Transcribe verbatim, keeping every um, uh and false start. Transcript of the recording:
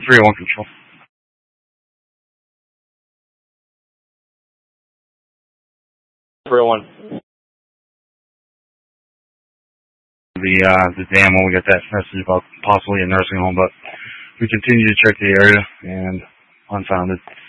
three oh one control. three oh one. The uh, the dam when we got that message about possibly a nursing home, but we continue to check the area and unfounded.